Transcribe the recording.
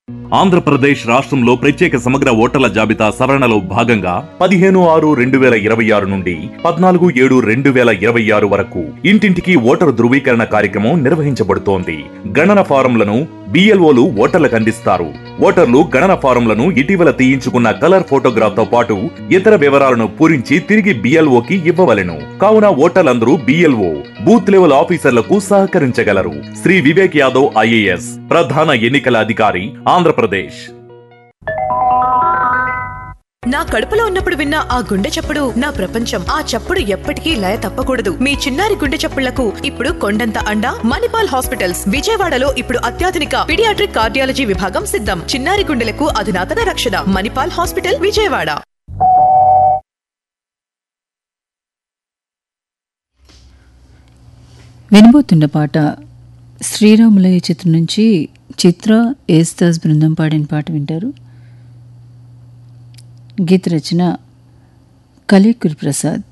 ఆంధ్రప్రదేశ్ రాష్ట్రంలో ప్రత్యేక సమగ్ర ఓటర్ల జాబితా సవరణలో భాగంగా 15/6/2026 నుండి 14/7/2026 వరకు ఇంటింటికి ఓటరు ధృవీకరణ కార్యక్రమం నిర్వహించబడుతోంది. గణన ఫారంలను బిఎల్ఓలు ఓటర్లకు అందిస్తారు. ఓటర్లు గణన ఫారంలను ఇటీవల తీయించుకున్న కలర్ ఫోటోగ్రాఫ్ తో పాటు ఇతర వివరాలను పూరించి తిరిగి బిఎల్ఓకి ఇవ్వవలెను. కావున ఓటర్లందరూ బిఎల్ఓ బూత్ లెవెల్ ఆఫీసర్లకు సహకరించగలరు. శ్రీ వివేక్ యాదవ్ ఐఏఎస్ ప్రధాన ఎన్నికల అధికారి, ఆంధ్రప్రదేశ్. నా కడుపులో ఉన్నప్పుడు విన్న ఆ గుండె చప్పుడు నా ప్రపంచం. ఆ చప్పుడు ఎప్పటికీ లయ తప్పకూడదు. మీ చిన్నారి గుండె చప్పుళ్లకు ఇప్పుడు కొండంత అండ మణిపాల్ హాస్పిటల్స్. విజయవాడలో ఇప్పుడు అత్యాధునిక పీడియాట్రిక్ కార్డియాలజీ విభాగం సిద్ధం. చిన్నారి గుండెలకు అధునాతన రక్షణ. మణిపాల్ హాస్పిటల్, విజయవాడ. వినబోతున్న పాట శ్రీరాములయ్య చిత్రం నుంచి చిత్ర ఏస్తాస్ బృందం పాడిన పాట వింటారు. గీత రచన కలేకూరి ప్రసాద్.